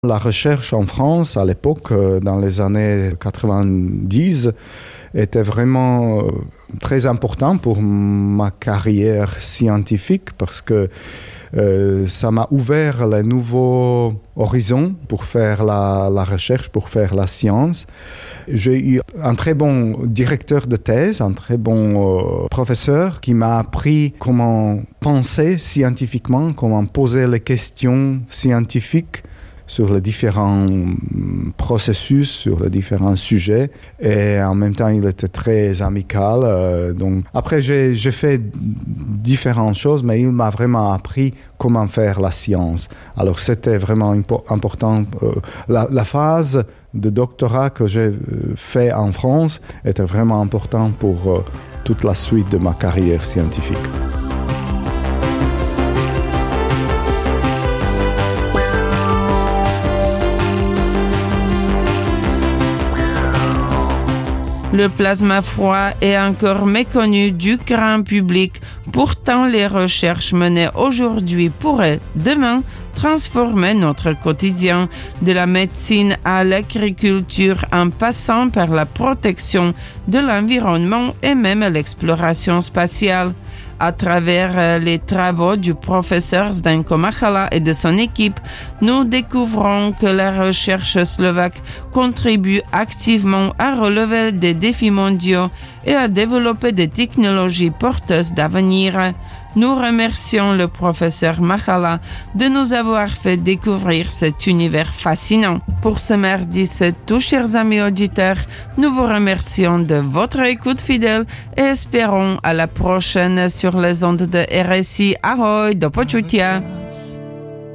La recherche en France, à l'époque, dans les années 90, était vraiment très important pour ma carrière scientifique parce que ça m'a ouvert les nouveaux horizons pour faire la recherche, pour faire la science. J'ai eu un très bon directeur de thèse, un très bon professeur qui m'a appris comment penser scientifiquement, comment poser les questions scientifiques sur les différents processus, sur les différents sujets. Et en même temps, il était très amical. Donc, après, j'ai fait différentes choses, mais il m'a vraiment appris comment faire la science. Alors, c'était vraiment important. La phase de doctorat que j'ai fait en France était vraiment importante pour toute la suite de ma carrière scientifique. Le plasma froid est encore méconnu du grand public. Pourtant, les recherches menées aujourd'hui pourraient, demain, transformer notre quotidien, de la médecine à l'agriculture en passant par la protection de l'environnement et même l'exploration spatiale. À travers les travaux du professeur Zdenko Machala et de son équipe, nous découvrons que la recherche slovaque contribue activement à relever des défis mondiaux et à développer des technologies porteuses d'avenir. Nous remercions le professeur Machala de nous avoir fait découvrir cet univers fascinant. Pour ce mardi, c'est tout, chers amis auditeurs. Nous vous remercions de votre écoute fidèle et espérons à la prochaine sur les ondes de RSI. Ahoj, do počutia.